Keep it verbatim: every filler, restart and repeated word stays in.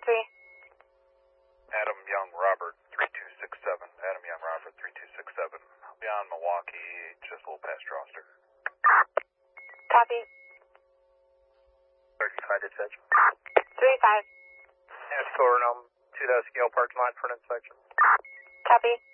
three. Adam Young Robert, three two six seven. Adam Young Robert, three two six seven. Beyond Milwaukee, just a little past Roster. Copy. thirty-five dispatch. three five. And Sorenum to the scale parking lot for an inspection. Copy.